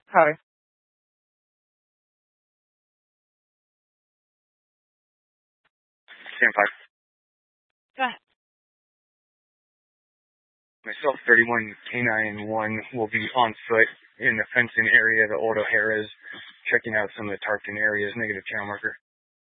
Hi. Stand 5. Go ahead. Myself, 31 K9 1 will be on foot in the fencing area, the old O'Hara's, checking out some of the Tarpon areas, negative channel marker.